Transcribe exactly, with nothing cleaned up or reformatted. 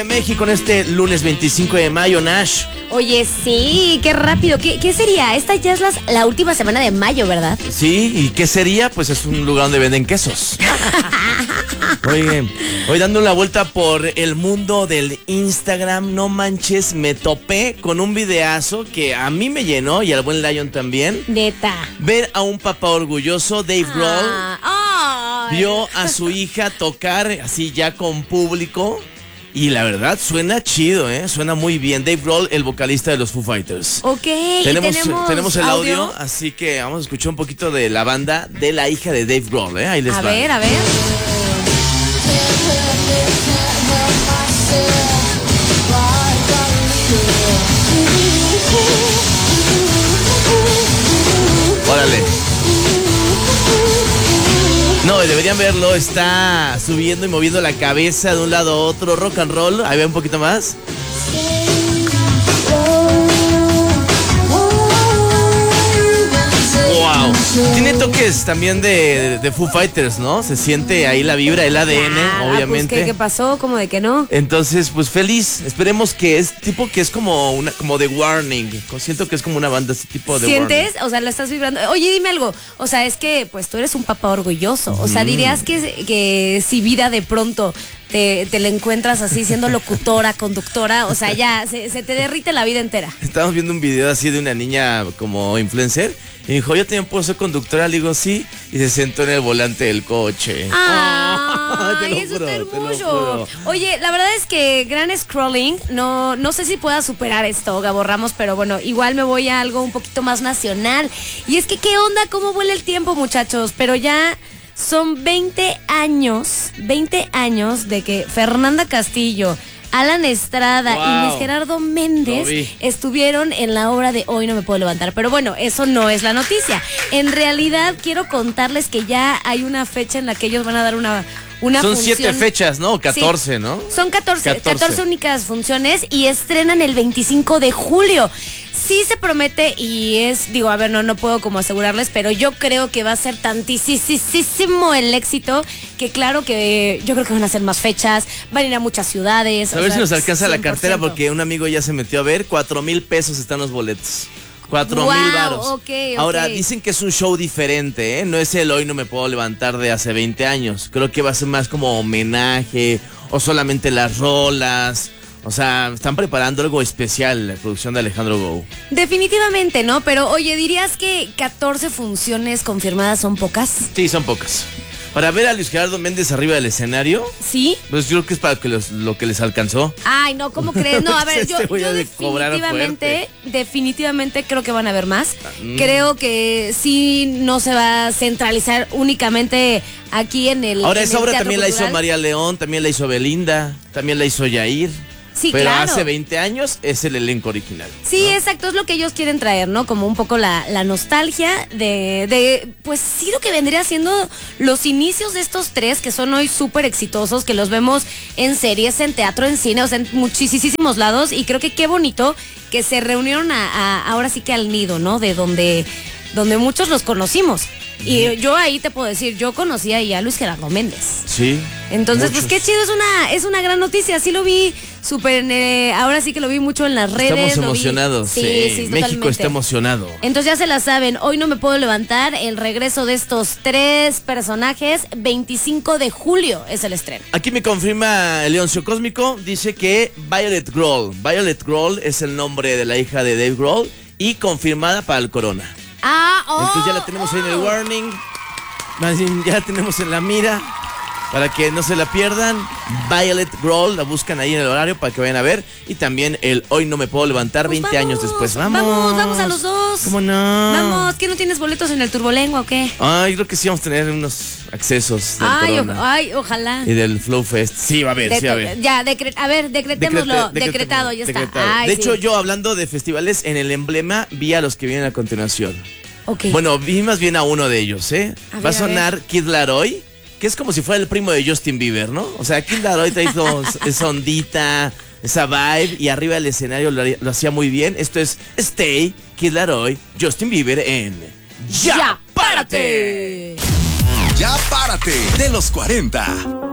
México en este lunes veinticinco de mayo, Nash. Oye, sí, qué rápido. ¿Qué, qué sería? Esta ya es las, la última semana de mayo, ¿verdad? Sí, ¿y qué sería? Pues es un lugar donde venden quesos. Oye, hoy dando una vuelta por el mundo del Instagram, no manches, me topé con un videazo que a mí me llenó y al buen Lion también. Neta. Ver a un papá orgulloso, Dave Grohl, Ah, ay. vio a su hija tocar así ya con público. Y la verdad, suena chido, ¿eh? Suena muy bien. Dave Grohl, el vocalista de los Foo Fighters. Ok, Tenemos, tenemos, tenemos el audio? audio, así que vamos a escuchar un poquito de la banda de la hija de Dave Grohl, ¿eh? Ahí les A va. ver, a ver. Órale. No, deberían verlo, está subiendo y moviendo la cabeza de un lado a otro, rock and roll. Ahí ve un poquito más. Wow. Tiene toques también de, de Foo Fighters, ¿no? Se siente ahí la vibra, el A D N, Ah, obviamente. Pues, ¿qué, ¿Qué pasó? ¿Cómo de que no? Entonces, pues feliz. Esperemos que es tipo que es como una como de Warning. Siento que es como una banda ese tipo de ¿Sientes? Warning. O sea, la estás vibrando. Oye, dime algo. O sea, es que pues tú eres un papá orgulloso. O sea, dirías que, que si vida de pronto te, te la encuentras así siendo locutora, conductora, o sea, ya se, se te derrite la vida entera. Estábamos viendo un video así de una niña como influencer y dijo, yo también puedo ser conductora. Le digo, sí, y se sentó en el volante del coche. Ay, Te lo eso juro, está te lo hermoso. juro. Oye, la verdad es que gran scrolling, no, no sé si pueda superar esto, Gabo Ramos, pero bueno, igual me voy a algo un poquito más nacional. Y es que, ¿qué onda? ¿Cómo vuela el tiempo, muchachos? Pero ya son veinte años, veinte años de que Fernanda Castillo, Alan Estrada Wow. y Luis Gerardo Méndez Lo vi. estuvieron en la obra de Hoy No Me Puedo Levantar. Pero bueno, eso no es la noticia. En realidad, quiero contarles que ya hay una fecha en la que ellos van a dar una, una Son función. siete fechas, ¿no? catorce, Sí. ¿no? Son catorce, catorce. catorce únicas funciones y estrenan el veinticinco de julio. Sí se promete y es, digo, a ver, no, no puedo como asegurarles, pero yo creo que va a ser tantísimo el éxito que claro que yo creo que van a ser más fechas, van a ir a muchas ciudades. A o ver sea, si nos alcanza la cien por cartera ciento. porque un amigo ya se metió a ver, cuatro mil pesos están los boletos. Cuatro Wow, mil varos. ok, ok. Ahora, dicen que es un show diferente, ¿eh? No es el Hoy No Me Puedo Levantar de hace veinte años. Creo que va a ser más como homenaje o solamente las rolas. O sea, están preparando algo especial, la producción de Alejandro Gou. Definitivamente, ¿no? Pero oye, ¿dirías que catorce funciones confirmadas son pocas? Sí, son pocas. Para ver a Luis Gerardo Méndez arriba del escenario, ¿Sí? pues yo creo que es para que los- lo que les alcanzó. Ay, no, ¿cómo crees? No, a ver, yo, Este voy yo a de cobrar definitivamente, definitivamente creo que van a haber más. Mm. Creo que sí no se va a centralizar únicamente aquí en el Ahora en esa el obra Teatro también la hizo Cultural. María León, también la hizo Belinda, también la hizo Yair. Sí, pero claro. hace veinte años es el elenco original. Sí, ¿no? exacto, es lo que ellos quieren traer, ¿no? Como un poco la, la nostalgia de, de, pues sí, lo que vendría siendo los inicios de estos tres, que son hoy súper exitosos, que los vemos en series, en teatro, en cine, o sea, en muchísimos lados, y creo que qué bonito que se reunieron a, a- ahora sí que al nido, ¿no? De donde, donde muchos los conocimos. Y yo ahí te puedo decir, yo conocí ahí a Luis Gerardo Méndez. Sí. Entonces, muchos. pues qué chido, es una, es una gran noticia. Sí lo vi súper, eh, ahora sí que lo vi mucho en las redes. Estamos lo vi- emocionados. Sí, sí, México totalmente. está emocionado. Entonces ya se la saben, Hoy No Me Puedo Levantar, el regreso de estos tres personajes, veinticinco de julio es el estreno. Aquí me confirma el Leoncio Cósmico, dice que Violet Grohl. Violet Grohl es el nombre de la hija de Dave Grohl y confirmada para el Corona. Ah, oh, Entonces ya la tenemos ahí en el oh. warning. Más bien, ya la tenemos en la mira. Para que no se la pierdan. Violet Grohl, la buscan ahí en el horario para que vayan a ver. Y también el Hoy No Me Puedo Levantar, Pues veinte años después. Vamos. Vamos, vamos a los dos. ¿Cómo no? Vamos, ¿qué no tienes boletos en el Turbolengua o qué? Ay, creo que sí vamos a tener unos accesos del Ay, o- Corona ay, ojalá. y del Flow Fest. Sí, va a haber, De- sí va a haber. ya, decre- a ver, decretémoslo, Decrete- decretemos, decretado, ya está. decretado. Ay, de sí. hecho, yo hablando de festivales, en el emblema vi a los que vienen a continuación. Ok. Bueno, vi más bien a uno de ellos, ¿eh? A Va ver, a a sonar Kid Laroi, que es como si fuera el primo de Justin Bieber, ¿no? O sea, Kid Laroi trae todo esa ondita, esa vibe, y arriba del escenario lo, haría- lo hacía muy bien. Esto es Stay, Kid Laroi, Justin Bieber en ¡Ya, párate! Ya párate de los cuarenta.